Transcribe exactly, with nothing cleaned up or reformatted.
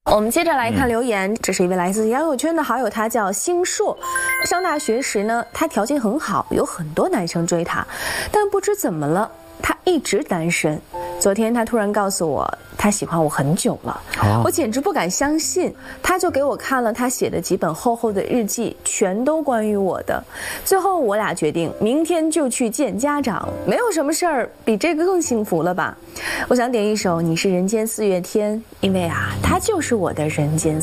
我们接着来看留言，这是一位来自交友圈的好友，他叫星硕。上大学时呢，他条件很好，有很多男生追他，但不知怎么了，他一直单身。昨天他突然告诉我，他喜欢我很久了，哦、我简直不敢相信。他就给我看了他写的几本厚厚的日记，全都关于我的。最后我俩决定明天就去见家长，没有什么事儿比这个更幸福了吧？我想点一首《你是人间四月天》，因为啊，他就是我的人间